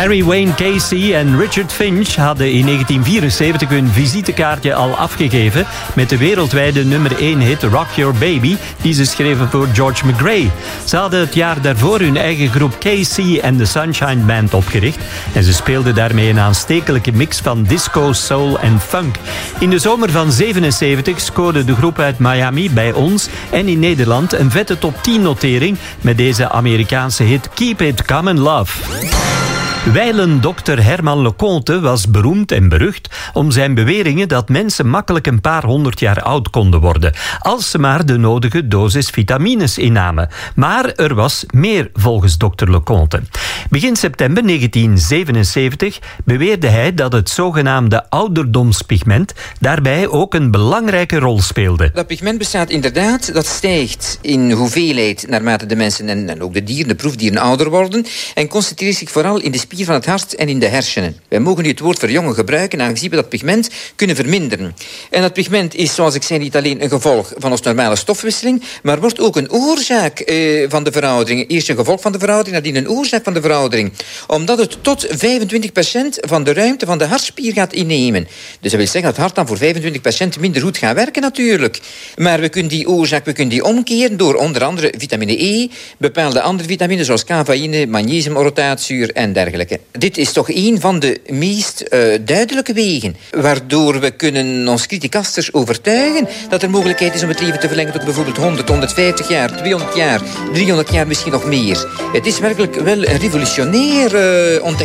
Mary Wayne Casey en Richard Finch hadden in 1974 hun visitekaartje al afgegeven met de wereldwijde nummer 1 hit Rock Your Baby, die ze schreven voor George McRae. Ze hadden het jaar daarvoor hun eigen groep Casey and the Sunshine Band opgericht en ze speelden daarmee een aanstekelijke mix van disco, soul en funk. In de zomer van 77 scoorde de groep uit Miami bij ons en in Nederland een vette top 10 notering met deze Amerikaanse hit Keep It Comin' Love. Wijlen dokter Herman Leconte was beroemd en berucht om zijn beweringen dat mensen makkelijk een paar 100 jaar oud konden worden, als ze maar de nodige dosis vitamines innamen. Maar er was meer volgens dokter Leconte. Begin september 1977 beweerde hij dat het zogenaamde ouderdomspigment daarbij ook een belangrijke rol speelde. Dat pigment bestaat inderdaad, dat stijgt in hoeveelheid naarmate de mensen en ook de dieren, de proefdieren ouder worden en concentreert zich vooral in de spier van het hart en in de hersenen. Wij mogen nu het woord verjongen gebruiken aangezien we dat pigment kunnen verminderen. En dat pigment is, zoals ik zei, niet alleen een gevolg van onze normale stofwisseling, maar wordt ook een oorzaak van de veroudering. Eerst een gevolg van de veroudering, nadien een oorzaak van de veroudering. Omdat het tot 25% van de ruimte van de hartspier gaat innemen. Dus dat wil zeggen dat het hart dan voor 25% minder goed gaat werken natuurlijk. Maar we kunnen die oorzaak omkeren door onder andere vitamine E, bepaalde andere vitamines zoals cafeïne, magnesiumorotaatzuur en dergelijke. Dit is toch een van de meest duidelijke wegen waardoor we kunnen ons criticasters overtuigen dat er mogelijkheid is om het leven te verlengen tot bijvoorbeeld 100, 150 jaar, 200 jaar, 300 jaar, misschien nog meer. Het is werkelijk wel een revolutionair ontdekking.